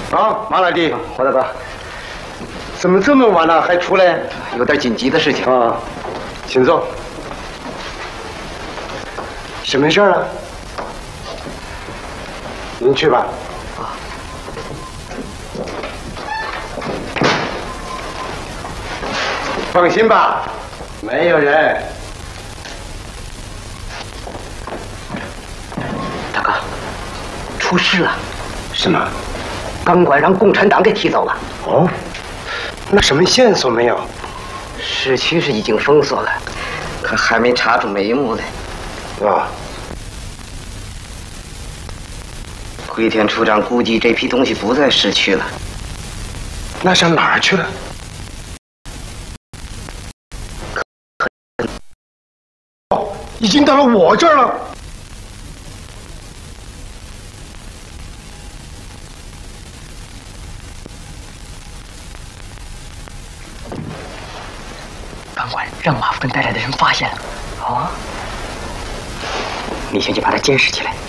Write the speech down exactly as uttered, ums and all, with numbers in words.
啊，马老弟， 黄大哥， 怎么这么晚了还出来？ 有点紧急的事情啊，请坐。什么事儿啊？您去吧。啊。放心吧，没有人。 大哥，出事了。 什么？ 钢管让共产党给踢走了。 哦，那什么线索没有？ 市区是已经封锁了，可还没查出眉目来。 啊。 龟田处长估计这批东西不在市区了。 那上哪儿去了？哦，已经到了我这儿了。 钢管让马夫根带来的人发现了。哦，你先去把他监视起来。